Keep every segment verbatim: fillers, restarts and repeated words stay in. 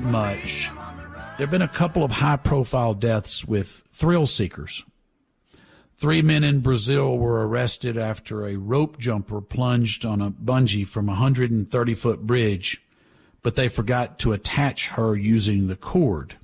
much, there have been a couple of high-profile deaths with thrill seekers. Three men in Brazil were arrested after a rope jumper plunged on a bungee from a one hundred thirty foot bridge, but they forgot to attach her using the cord.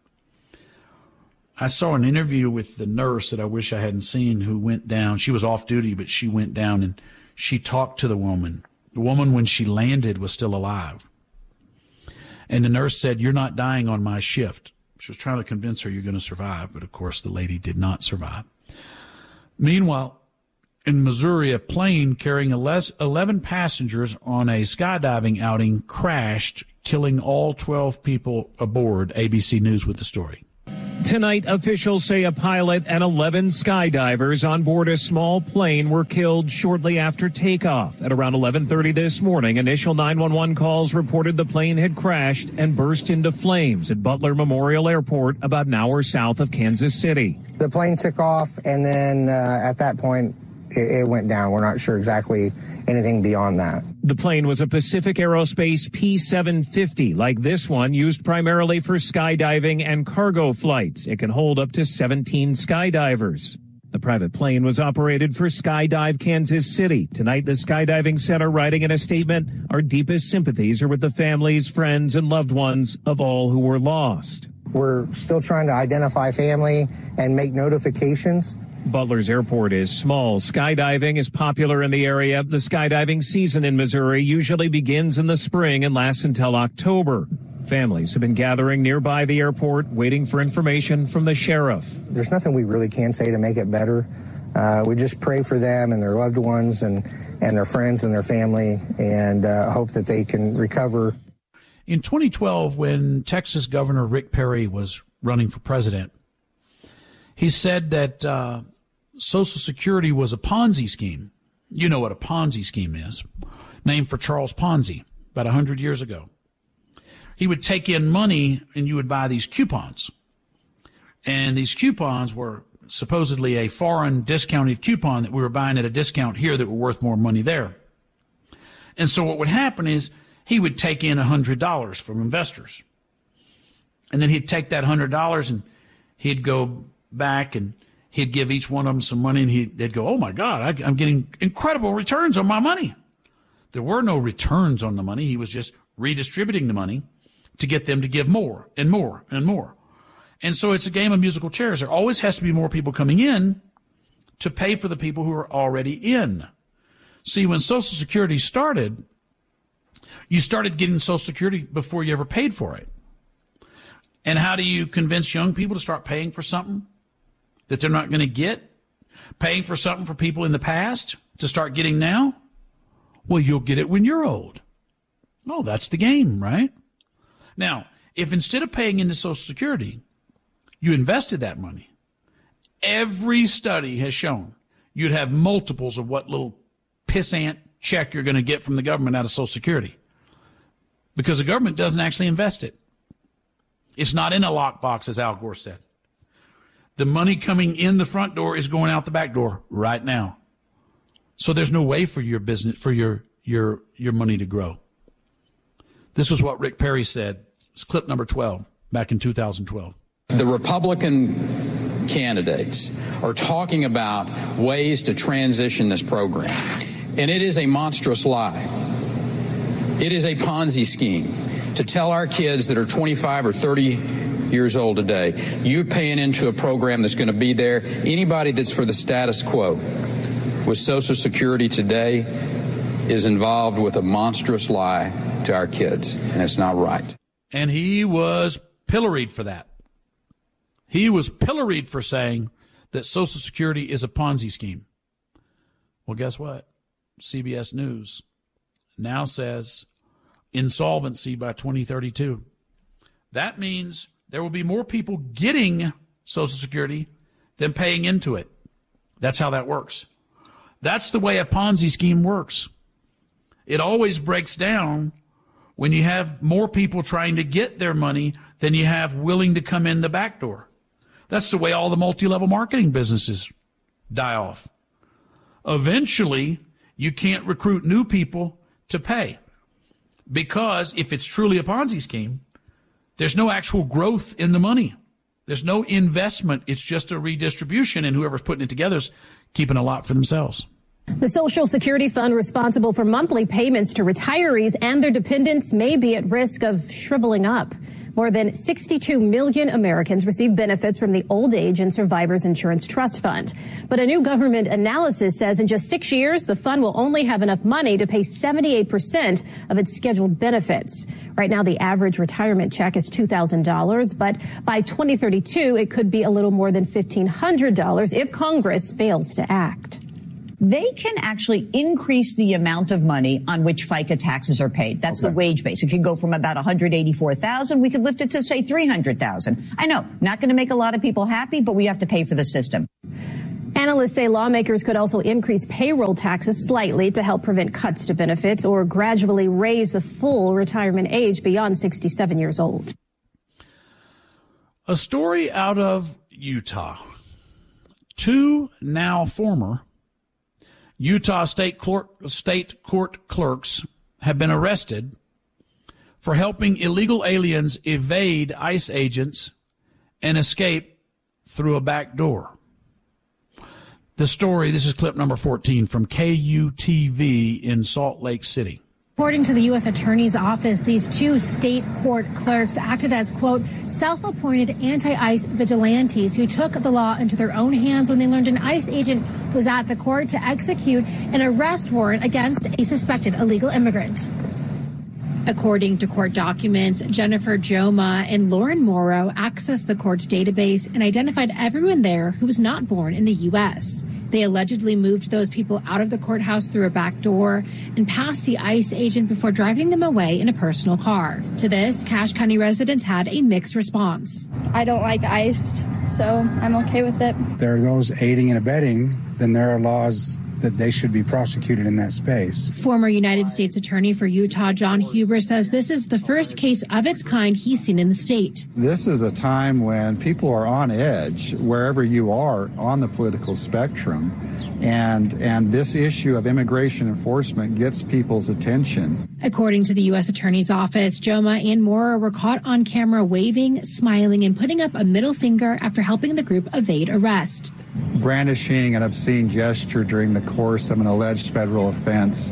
I saw an interview with the nurse that I wish I hadn't seen who went down. She was off duty, but she went down and she talked to the woman. The woman, when she landed, was still alive. And the nurse said, "You're not dying on my shift." She was trying to convince her you're going to survive, but of course the lady did not survive. Meanwhile, in Missouri, a plane carrying eleven passengers on a skydiving outing crashed, killing all twelve people aboard. A B C News with the story. Tonight, officials say a pilot and eleven skydivers on board a small plane were killed shortly after takeoff. At around eleven thirty this morning, initial nine one one calls reported the plane had crashed and burst into flames at Butler Memorial Airport, about an hour south of Kansas City. The plane took off, and then uh, at that point, it, it went down. We're not sure exactly anything beyond that. The plane was a Pacific Aerospace P seven fifty, like this one, used primarily for skydiving and cargo flights. It can hold up to seventeen skydivers. The private plane was operated for Skydive Kansas City. Tonight, the Skydiving Center writing in a statement, "Our deepest sympathies are with the families, friends, and loved ones of all who were lost." We're still trying to identify family and make notifications. Butler's airport is small. Skydiving is popular in the area. The skydiving season in Missouri usually begins in the spring and lasts until October. Families have been gathering nearby the airport, waiting for information from the sheriff. There's nothing we really can say to make it better. Uh, we just pray for them and their loved ones and, and their friends and their family, and uh, hope that they can recover. In twenty twelve, when Texas Governor Rick Perry was running for president, he said that uh, Social Security was a Ponzi scheme. You know what a Ponzi scheme is, named for Charles Ponzi about one hundred years ago. He would take in money and you would buy these coupons. And these coupons were supposedly a foreign discounted coupon that we were buying at a discount here that were worth more money there. And so what would happen is he would take in one hundred dollars from investors. And then he'd take that one hundred dollars and he'd go back and he'd give each one of them some money, and he'd, they'd go, "Oh my God, I, I'm getting incredible returns on my money." There were no returns on the money. He was just redistributing the money to get them to give more and more and more. And so it's a game of musical chairs. There always has to be more people coming in to pay for the people who are already in. See, when Social Security started, you started getting Social Security before you ever paid for it. And how do you convince young people to start paying for something that they're not going to get? Paying for something for people in the past to start getting now? Well, you'll get it when you're old. Oh, that's the game, right? Now, if instead of paying into Social Security, you invested that money, every study has shown you'd have multiples of what little pissant check you're going to get from the government out of Social Security, because the government doesn't actually invest it. It's not in a lockbox, as Al Gore said. The money coming in the front door is going out the back door right now. So there's no way for your business, for your your your money to grow. This is what Rick Perry said. It's clip number twelve, back in two thousand twelve. The Republican candidates are talking about ways to transition this program, and it is a monstrous lie. It is a Ponzi scheme to tell our kids that are twenty-five or thirty years old today, you're paying into a program that's going to be there. Anybody that's for the status quo with Social Security today is involved with a monstrous lie to our kids, and it's not right. And he was pilloried for that. He was pilloried for saying that Social Security is a Ponzi scheme. Well, guess what? C B S News now says insolvency by twenty thirty-two. That means there will be more people getting Social Security than paying into it. That's how that works. That's the way a Ponzi scheme works. It always breaks down when you have more people trying to get their money than you have willing to come in the back door. That's the way all the multi-level marketing businesses die off. Eventually, you can't recruit new people to pay, because if it's truly a Ponzi scheme, There's no actual growth in the money. There's no investment. It's just a redistribution, and whoever's putting it together is keeping a lot for themselves. The Social Security Fund, responsible for monthly payments to retirees and their dependents, may be at risk of shriveling up. More than sixty-two million Americans receive benefits from the Old Age and Survivors Insurance Trust Fund. But a new government analysis says in just six years, the fund will only have enough money to pay seventy-eight percent of its scheduled benefits. Right now, the average retirement check is two thousand dollars, but by twenty thirty-two, it could be a little more than fifteen hundred dollars if Congress fails to act. They can actually increase the amount of money on which FICA taxes are paid. That's okay. The wage base. It could go from about one hundred eighty-four thousand. We could lift it to, say, three hundred thousand. I know, not going to make a lot of people happy, but we have to pay for the system. Analysts say lawmakers could also increase payroll taxes slightly to help prevent cuts to benefits or gradually raise the full retirement age beyond sixty-seven years old. A story out of Utah. Two now former Utah State Court, State Court clerks have been arrested for helping illegal aliens evade ICE agents and escape through a back door. The story, this is clip number fourteen from K U T V in Salt Lake City. According to the U S Attorney's Office, these two state court clerks acted as, quote, self-appointed anti-ICE vigilantes who took the law into their own hands when they learned an ICE agent was at the court to execute an arrest warrant against a suspected illegal immigrant. According to court documents, Jennifer Joma and Lauren Morrow accessed the court's database and identified everyone there who was not born in the U S. They allegedly moved those people out of the courthouse through a back door and past the ICE agent before driving them away in a personal car. To this, Cache County residents had a mixed response. I don't like ICE, so I'm okay with it. If there are those aiding and abetting, then there are laws that they should be prosecuted in that space. Former United States Attorney for Utah, John Huber, says this is the first case of its kind he's seen in the state. This is a time when people are on edge wherever you are on the political spectrum, and and this issue of immigration enforcement gets people's attention. According to the U S Attorney's Office, Joma and Mora were caught on camera waving, smiling, and putting up a middle finger after helping the group evade arrest. Brandishing an obscene gesture during the course of an alleged federal offense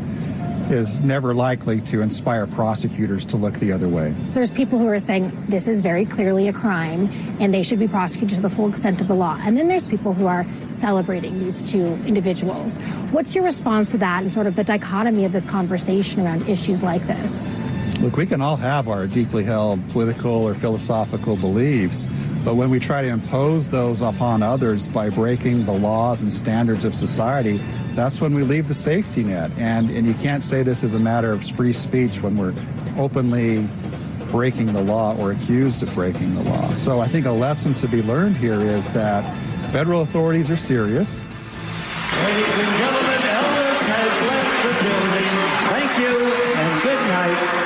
is never likely to inspire prosecutors to look the other way. There's people who are saying this is very clearly a crime and they should be prosecuted to the full extent of the law. And then there's people who are celebrating these two individuals. What's your response to that and sort of the dichotomy of this conversation around issues like this? Look, we can all have our deeply held political or philosophical beliefs, but when we try to impose those upon others by breaking the laws and standards of society, that's when we leave the safety net. And, and you can't say this is a matter of free speech when we're openly breaking the law or accused of breaking the law. So I think a lesson to be learned here is that federal authorities are serious. Ladies and gentlemen, Elvis has left the building. Thank you and good night.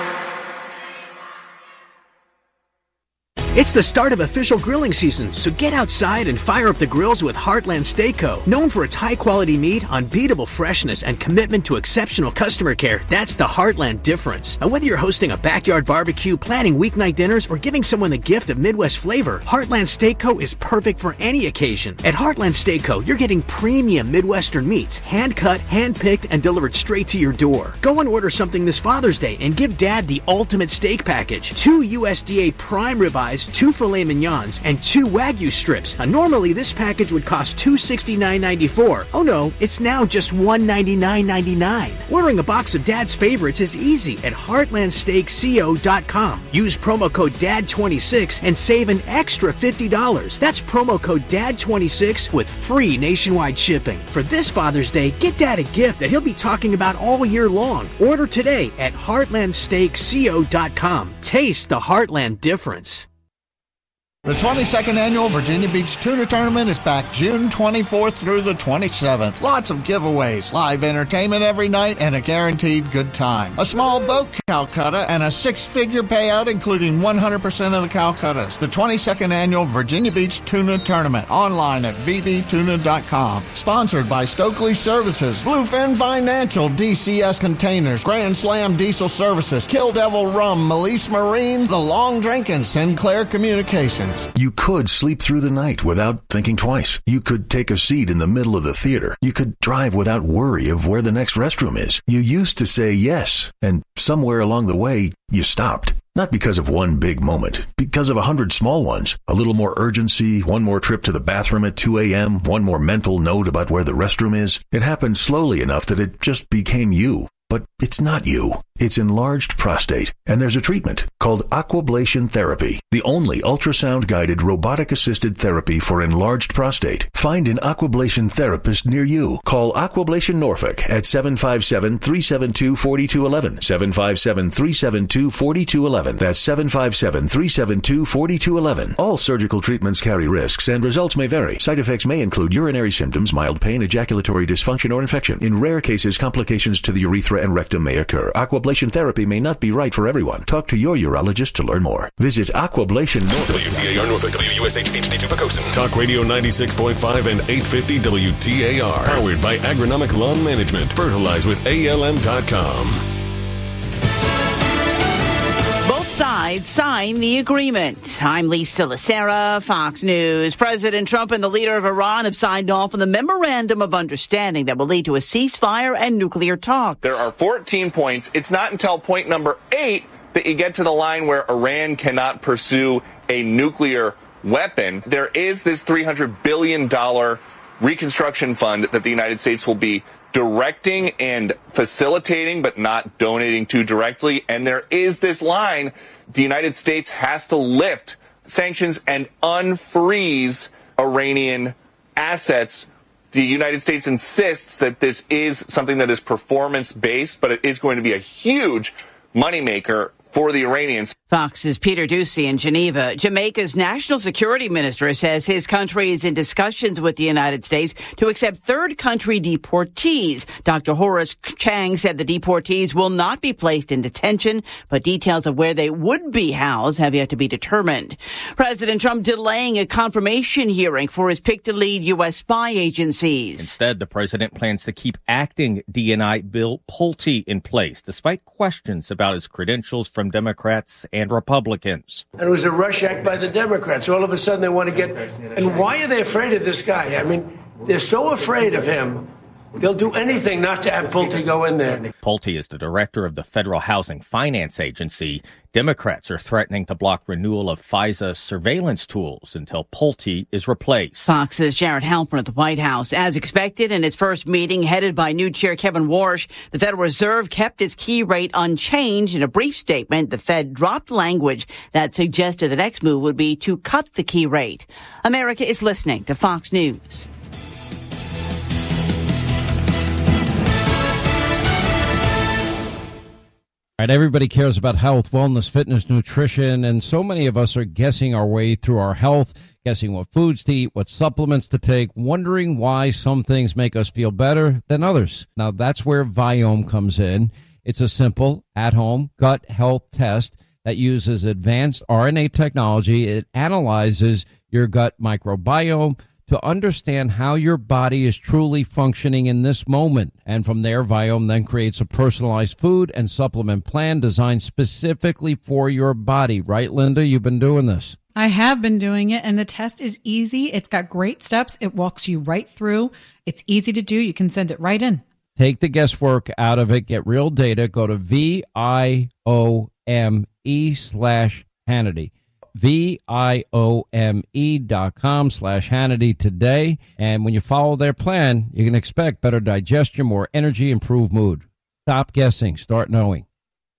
It's the start of official grilling season, so get outside and fire up the grills with Heartland Steak Co. Known for its high-quality meat, unbeatable freshness, and commitment to exceptional customer care, that's the Heartland difference. Now, whether you're hosting a backyard barbecue, planning weeknight dinners, or giving someone the gift of Midwest flavor, Heartland Steak Co. is perfect for any occasion. At Heartland Steak Co., you're getting premium Midwestern meats, hand-cut, hand-picked, and delivered straight to your door. Go and order something this Father's Day and give Dad the ultimate steak package. Two U S D A prime ribeyes, two filet mignons, and two Wagyu strips. Now, normally this package would cost two hundred sixty-nine dollars and ninety-four cents. Oh no, it's now just one hundred ninety-nine dollars and ninety-nine cents. Ordering a box of Dad's favorites is easy at heartland steak co dot com. Use promo code D A D twenty-six and save an extra fifty dollars. That's promo code D A D twenty-six with free nationwide shipping. For this Father's Day, get Dad a gift that he'll be talking about all year long. Order today at heartland steak co dot com. Taste the Heartland difference. The twenty-second Annual Virginia Beach Tuna Tournament is back June twenty-fourth through the twenty-seventh. Lots of giveaways, live entertainment every night, and a guaranteed good time. A small boat Calcutta and a six-figure payout including one hundred percent of the Calcuttas. The twenty-second Annual Virginia Beach Tuna Tournament, online at v b tuna dot com. Sponsored by Stokely Services, Bluefin Financial, D C S Containers, Grand Slam Diesel Services, Kill Devil Rum, Melise Marine, The Long Drink, and Sinclair Communications. You could sleep through the night without thinking twice. You could take a seat in the middle of the theater. You could drive without worry of where the next restroom is. You used to say yes, and somewhere along the way, you stopped. Not because of one big moment, because of a hundred small ones. A little more urgency, one more trip to the bathroom at two a.m., one more mental note about where the restroom is. It happened slowly enough that it just became you. But it's not you. It's enlarged prostate, and there's a treatment called Aquablation Therapy, the only ultrasound-guided robotic-assisted therapy for enlarged prostate. Find an Aquablation therapist near you. Call Aquablation Norfolk at seven five seven, three seven two, four two one one, seven five seven, three seven two, four two one one. That's seven five seven, three seven two, four two one one. All surgical treatments carry risks, and results may vary. Side effects may include urinary symptoms, mild pain, ejaculatory dysfunction, or infection. In rare cases, complications to the urethra and rectum may occur. Aquablation therapy may not be right for everyone. Talk to your urologist to learn more. Visit Aquablation Norfolk. W T A R Norfolk, W U S H H D two Pocosin. Talk Radio ninety-six point five and eight fifty W T A R. Powered by Agronomic Lawn Management. Fertilize with A L M dot com. Sides sign the agreement. I'm Lisa Lacera, Fox News. President Trump and the leader of Iran have signed off on the memorandum of understanding that will lead to a ceasefire and nuclear talks. There are fourteen points. It's not until point number eight that you get to the line where Iran cannot pursue a nuclear weapon. There is this three hundred billion dollars reconstruction fund that the United States will be directing and facilitating, but not donating to directly. And there is this line: the United States has to lift sanctions and unfreeze Iranian assets. The United States insists that this is something that is performance-based, but it is going to be a huge moneymaker for the Iranians. Fox's Peter Doocy in Geneva. Jamaica's national security minister says his country is in discussions with the United States to accept third country deportees. Doctor Horace Chang said the deportees will not be placed in detention, but details of where they would be housed have yet to be determined. President Trump delaying a confirmation hearing for his pick to lead U S spy agencies. Instead, the president plans to keep acting D N I Bill Pulte in place, despite questions about his credentials from Democrats and Republicans. And it was a rush act by the Democrats. All of a sudden they want to get... And why are they afraid of this guy? I mean, they're so afraid of him, they'll do anything not to have Pulte go in there. Pulte is the director of the Federal Housing Finance Agency. Democrats are threatening to block renewal of FISA surveillance tools until Pulte is replaced. Fox's Jared Halpern at the White House. As expected, in its first meeting headed by new chair Kevin Warsh, the Federal Reserve kept its key rate unchanged. In a brief statement, the Fed dropped language that suggested the next move would be to cut the key rate. America is listening to Fox News. Right, everybody cares about health, wellness, fitness, nutrition, and so many of us are guessing our way through our health, guessing what foods to eat, what supplements to take, wondering why some things make us feel better than others. Now, that's where Viome comes in. It's a simple, at-home gut health test that uses advanced R N A technology. It analyzes your gut microbiome to understand how your body is truly functioning in this moment. And from there, Viome then creates a personalized food and supplement plan designed specifically for your body. Right, Linda? You've been doing this. I have been doing it, and the test is easy. It's got great steps. It walks you right through. It's easy to do. You can send it right in. Take the guesswork out of it. Get real data. Go to V I O M E slash Hannity. V-I-O-M-E dot com slash Hannity today. And when you follow their plan, you can expect better digestion, more energy, improved mood. Stop guessing. Start knowing.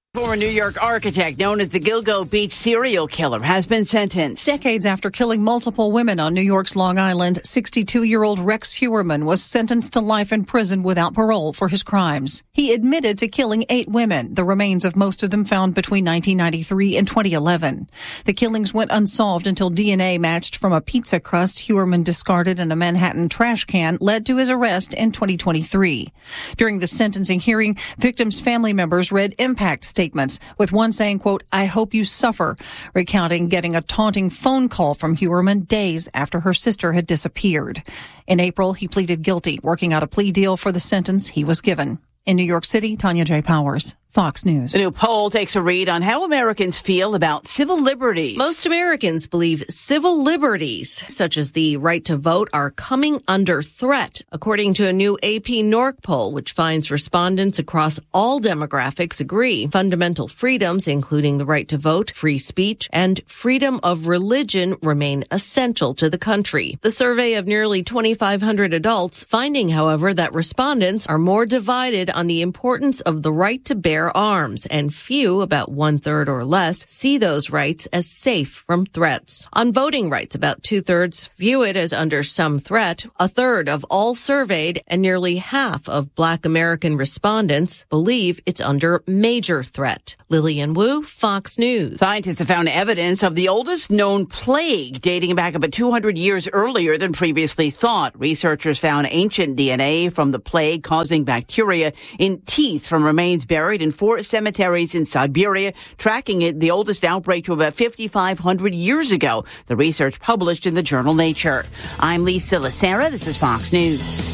Former New York architect known as the Gilgo Beach serial killer has been sentenced. Decades after killing multiple women on New York's Long Island, sixty-two-year-old Rex Heuermann was sentenced to life in prison without parole for his crimes. He admitted to killing eight women, the remains of most of them found between nineteen ninety-three and twenty eleven. The killings went unsolved until D N A matched from a pizza crust Heuermann discarded in a Manhattan trash can led to his arrest in twenty twenty-three. During the sentencing hearing, victims' family members read impact statements. Statements, with one saying, quote, "I hope you suffer," recounting getting a taunting phone call from Heuermann days after her sister had disappeared. In April, he pleaded guilty, working out a plea deal for the sentence he was given. In New York City, Tanya J. Powers, Fox News. The new poll takes a read on how Americans feel about civil liberties. Most Americans believe civil liberties, such as the right to vote, are coming under threat, according to a new A P N O R C poll, which finds respondents across all demographics agree. Fundamental freedoms, including the right to vote, free speech, and freedom of religion, remain essential to the country. The survey of nearly twenty-five hundred adults, finding, however, that respondents are more divided on the importance of the right to bear arms, and few, about one-third or less, see those rights as safe from threats. On voting rights, about two-thirds view it as under some threat. A third of all surveyed and nearly half of Black American respondents believe it's under major threat. Lillian Wu, Fox News. Scientists have found evidence of the oldest known plague dating back about two hundred years earlier than previously thought. Researchers found ancient D N A from the plague causing bacteria in teeth from remains buried in four cemeteries in Siberia, tracking it, the oldest outbreak to about fifty-five hundred years ago. The research published in the journal Nature. I'm Lisa Lacera. This is Fox News.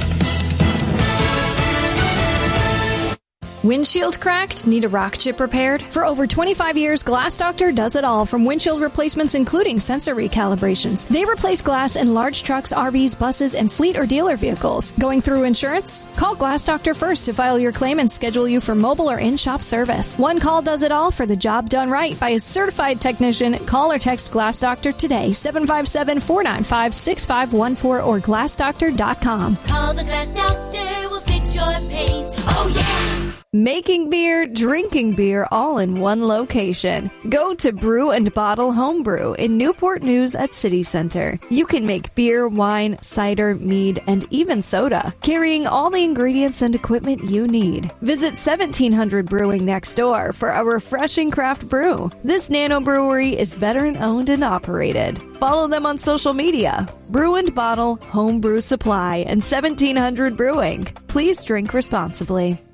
Windshield cracked? Need a rock chip repaired? For over twenty-five years, Glass Doctor does it all, from windshield replacements including sensor recalibrations. They replace glass in large trucks, R Vs, buses, and fleet or dealer vehicles. Going through insurance? Call Glass Doctor first to file your claim and schedule you for mobile or in-shop service. One call does it all for the job done right by a certified technician. Call or text Glass Doctor today, seven five seven, four nine five, six five one four or glass doctor dot com. Call the Glass Doctor, we'll fix your paint. Oh, yeah! Making beer, drinking beer, all in one location. Go to Brew and Bottle Homebrew in Newport News at City Center. You can make beer, wine, cider, mead, and even soda, carrying all the ingredients and equipment you need. Visit seventeen hundred Brewing next door for a refreshing craft brew. This nano brewery is veteran owned and operated. Follow them on social media. Brew and Bottle Homebrew Supply and seventeen hundred Brewing. Please drink responsibly.